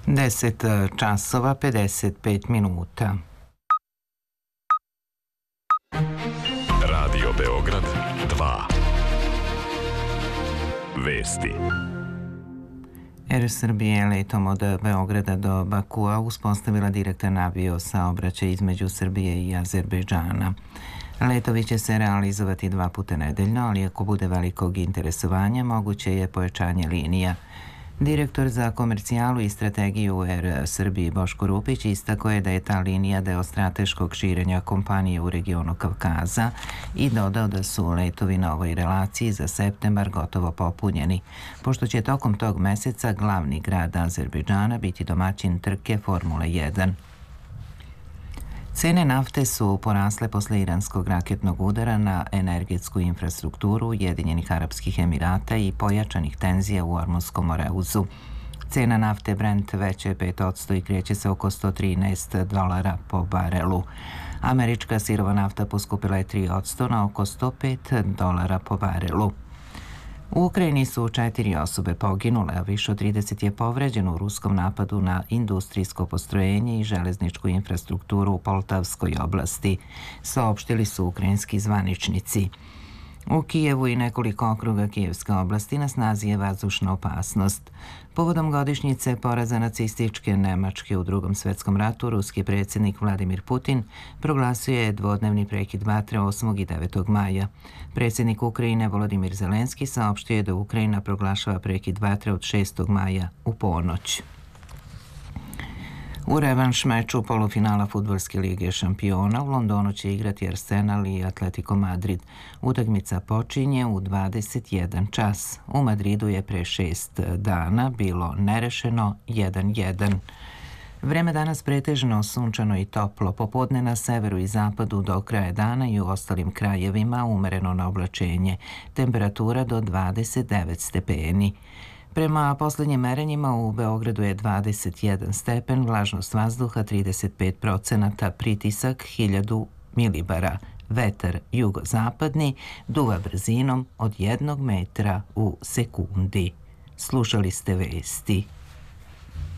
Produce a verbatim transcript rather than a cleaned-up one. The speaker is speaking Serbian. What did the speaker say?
deset časova pedeset pet minuta. Radio Beograd dva. Vesti. Er Srbije je letom od Beograda do Bakua uspostavila direktan avio saobraćaj između Srbije i Azerbejdžana. Letovi će se realizovati dva puta nedeljno, ali ako bude velikog interesovanja, moguće je pojačanje linija. Direktor za komercijalu i strategiju u Er Srbiji Boško Rupić istakao je da je ta linija deo strateškog širenja kompanije u regionu Kavkaza i dodao da su letovi na ovoj relaciji za septembar gotovo popunjeni, pošto će tokom tog meseca glavni grad Azerbejdžana biti domaćin trke Formule jedan. Cene nafte su porasle posle iranskog raketnog udara na energetsku infrastrukturu Ujedinjenih Arapskih Emirata i pojačanih tenzija u Ormunskom oreuzu. Cena nafte Brent veća je pet posto i kreće se oko sto trinaest dolara po barelu. Američka sirova nafta poskupila je tri posto na oko sto pet dolara po barelu. U Ukrajini su četiri osobe poginule, a više od trideset je povređeno u ruskom napadu na industrijsko postrojenje i železničku infrastrukturu u Poltavskoj oblasti, saopštili su ukrajinski zvaničnici. U Kijevu i nekoliko okruga Kijevske oblasti na snazi je vazdušna opasnost. Povodom godišnjice poraza nacističke Nemačke u Drugom svetskom ratu, ruski predsjednik Vladimir Putin proglasio je dvodnevni prekid vatre osmog i devetog maja. Predsjednik Ukrajine Volodimir Zelenski saopštio je da Ukrajina proglašava prekid vatre od šestog maja u ponoć. U revanš meču polufinala Fudbalske lige šampiona u Londonu će igrati Arsenal i Atletico Madrid. Utakmica počinje u dvadeset jedan čas. U Madridu je pre šest dana bilo nerešeno jedan jedan. Vreme danas pretežno sunčano i toplo, popodne na severu i zapadu do kraja dana i u ostalim krajevima umereno na oblačenje. Temperatura do dvadeset devet stepeni. Prema poslednjim merenjima u Beogradu je dvadeset jedan stepen, vlažnost vazduha trideset pet procenata, pritisak hiljadu milibara, vetar jugozapadni, duva brzinom od jednog metra u sekundi. Slušali ste vesti.